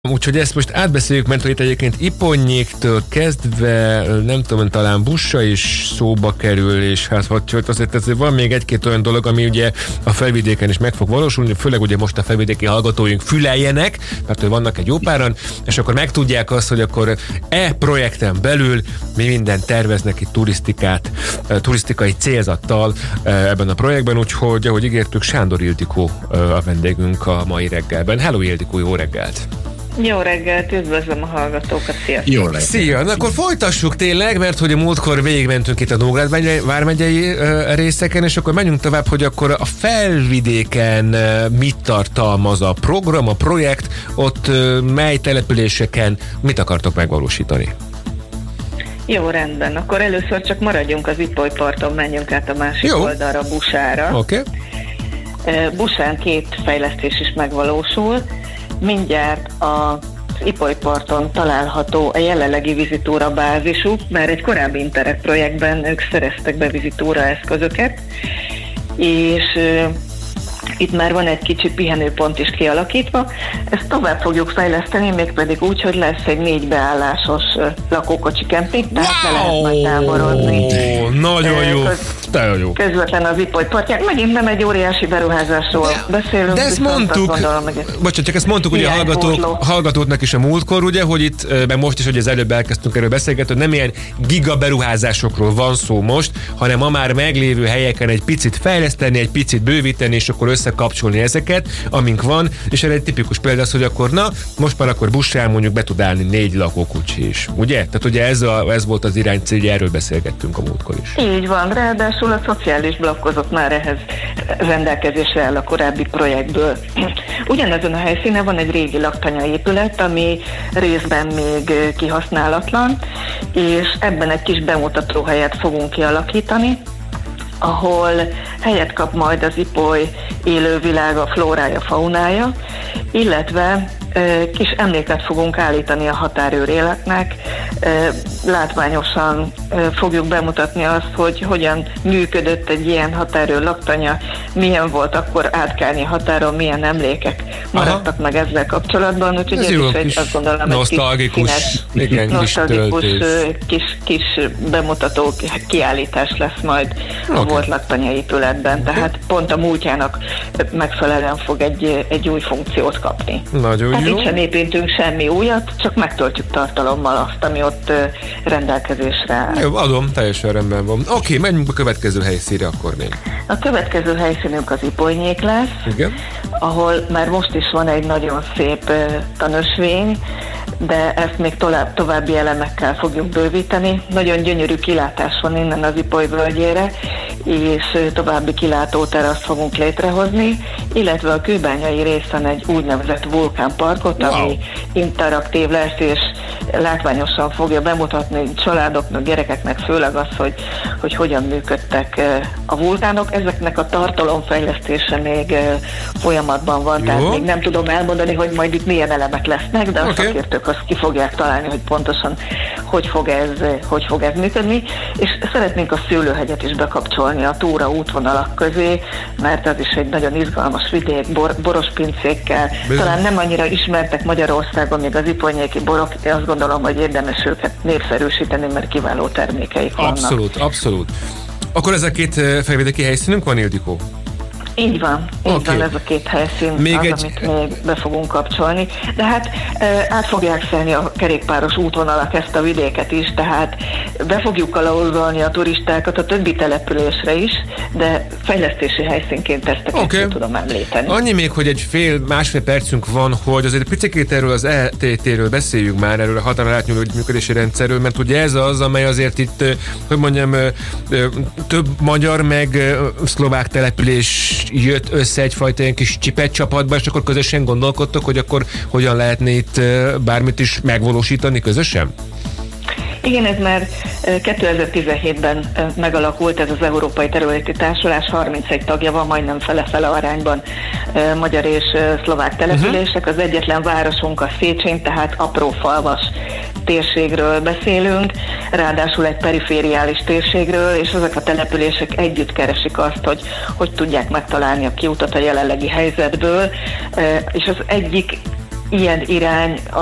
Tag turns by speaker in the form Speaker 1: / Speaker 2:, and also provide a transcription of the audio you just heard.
Speaker 1: Úgyhogy ezt most átbeszéljük, mert hogy itt egyébként Ipponnyéktől kezdve, nem tudom, talán Bussa is szóba kerül, és hát hogy azért van még egy-két olyan dolog, ami ugye a felvidéken is meg fog valósulni, főleg ugye most a felvidéki hallgatóink füleljenek, mert hogy vannak egy jó páran, és akkor megtudják azt, hogy akkor projekten belül mi mindent terveznek itt turisztikai célzattal ebben a projektben, úgyhogy ahogy ígértük, Sándor Ildikó a vendégünk a mai reggelben. Hello Ildikó, jó reggelt!
Speaker 2: Jó reggelt, üdvözlöm a hallgatókat, sziasztok!
Speaker 1: Jó reggelt! Szia! Na akkor folytassuk tényleg, mert hogy a múltkor végigmentünk itt a Nógrád vármegyei részeken, és akkor menjünk tovább, hogy akkor a felvidéken mit tartalmaz a program, a projekt, ott mely településeken mit akartok megvalósítani?
Speaker 2: Jó, rendben. Akkor először csak maradjunk az Ipolyparton, menjünk át a másik oldalra, Busára.
Speaker 1: Oké.
Speaker 2: Busán két fejlesztés is megvalósul. Mindjárt az Ipolyparton található a jelenlegi vizitúra bázisuk, mert egy korábbi Interreg projektben ők szereztek be vizitúra eszközöket, és itt már van egy kicsi pihenőpont is kialakítva. Ezt tovább fogjuk fejleszteni, mégpedig úgy, hogy lesz egy 4 beállásos lakókocsi kemping, tehát le lehet majd táborozni.
Speaker 1: Nagyon jó. Jó.
Speaker 2: Közvetlen az Ipolypartján. Megint nem egy óriási beruházásról beszélünk.
Speaker 1: De ezt mondtuk, bocsánat, csak ezt mondtuk ugye a hallgatóknak is a múltkor, ugye, hogy itt, meg most is, hogy az előbb elkezdtünk erről beszélgetni, hogy nem ilyen giga beruházásokról van szó most, hanem a már meglévő helyeken egy picit fejleszteni, egy picit bővíteni, és akkor összekapcsolni ezeket, amink van, és erre egy tipikus példa az, hogy akkor most már akkor Bussán mondjuk be tud állni 4 lakókocsi is, ugye? Tehát ugye ez volt az iránycél, ugye erről beszélgettünk a múltkor is.
Speaker 2: Így van, ráadásul a szociális blokkozat már ehhez rendelkezésre áll a korábbi projektből. Ugyanazon a helyszínen van egy régi laktanya-épület, ami részben még kihasználatlan, és ebben egy kis bemutatóhelyet fogunk kialakítani, ahol helyet kap majd az Ipoly élővilága, flórája, faunája, illetve kis emléket fogunk állítani a határőr életnek, látványosan fogjuk bemutatni azt, hogy hogyan működött egy ilyen határőr laktanya, milyen volt akkor átkelni határon, milyen emlékek maradtak meg ezzel kapcsolatban, úgyhogy ez is egy, azt gondolom,
Speaker 1: nosztalgikus,
Speaker 2: kis bemutató kiállítás lesz majd a volt laktanya épületben, tehát pont a múltjának megfelelően fog egy új funkciót kapni.
Speaker 1: Nagyon jó.
Speaker 2: Itt sem építünk semmi újat, csak megtöltjük tartalommal azt, ami ott rendelkezésre áll.
Speaker 1: Jó, adom, teljesen rendben van. Oké, menjünk a következő helyszínre akkor még.
Speaker 2: A következő helyszínünk az Ipponnyék lesz,
Speaker 1: igen, ahol
Speaker 2: már most is van egy nagyon szép tanösvény, de ezt még további elemekkel fogjuk bővíteni. Nagyon gyönyörű kilátás van innen az Ipoly völgyére, és további kilátóteraszt fogunk létrehozni, illetve a kőbányai részen egy úgynevezett vulkánparkot, ami interaktív lesz, és látványosan fogja bemutatni családoknak, gyerekeknek főleg az, hogy hogyan működtek a vulkánok. Ezeknek a tartalomfejlesztése még folyamatban van, tehát még nem tudom elmondani, hogy majd itt milyen elemek lesznek, de a szakértők azt ki fogják találni, hogy pontosan hogy fog ez működni, és szeretnénk a szőlőhegyet is bekapcsolni a túra útvonalak közé, mert ez is egy nagyon izgalmas vidék, boros pincékkel. Talán nem annyira ismertek Magyarországon még az iponnyéki borok, azt gondolom, hogy érdemes őket népszerűsíteni, mert kiváló termékeik vannak.
Speaker 1: Abszolút. Akkor ezek két felvidéki helyszínünk van, Ildikó?
Speaker 2: Így van, ez a két helyszín amit még be fogunk kapcsolni. De hát át fogják szelni a kerékpáros útvonalak ezt a vidéket is, tehát be fogjuk kalauzolni a turistákat a többi településre is, de fejlesztési helyszínként ezt tudom említeni.
Speaker 1: Annyi még, hogy egy másfél percünk van, hogy azért picikét erről az ETT-ről beszéljünk már, erről a határon átnyúló működési rendszerről, mert ugye ez az, amely azért itt, hogy mondjam, több magyar meg szlovák település jött össze egyfajta ilyen kis csipet csapatba, és akkor közösen gondolkodtok, hogy akkor hogyan lehetne itt bármit is megvalósítani közösen?
Speaker 2: Igen, ez már 2017-ben megalakult ez az Európai Területi Társulás, 31 tagja van, majdnem fele-fele arányban magyar és szlovák települések. Az egyetlen városunk a Széchenyi, tehát apró falvas térségről beszélünk, ráadásul egy perifériális térségről, és ezek a települések együtt keresik azt, hogy tudják megtalálni a kiutat a jelenlegi helyzetből, és az egyik ilyen irány